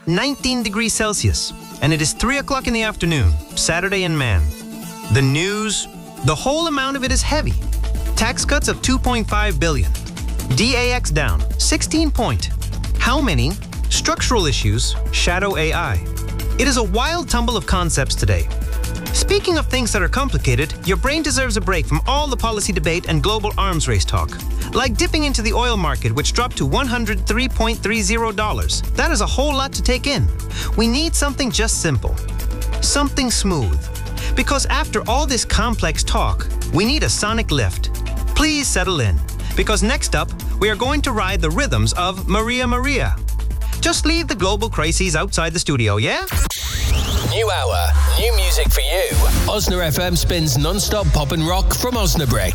19 degrees Celsius. And it is 3 o'clock in the afternoon, Saturday in Man. The news, the whole amount of it is heavy. Tax cuts of $2.5 billion. DAX down, 16 point. How many? Structural issues, shadow AI. It is a wild tumble of concepts today. Speaking of things that are complicated, your brain deserves a break from all the policy debate and global arms race talk. Like dipping into the oil market, which dropped to $103.30. That is a whole lot to take in. We need something just simple. Something smooth. Because after all this complex talk, we need a sonic lift. Please settle in. Because next up, we are going to ride the rhythms of Maria Maria. Just leave the global crises outside the studio, yeah? New hour, new music for you. Osna FM spins non-stop pop and rock from Osnabrück.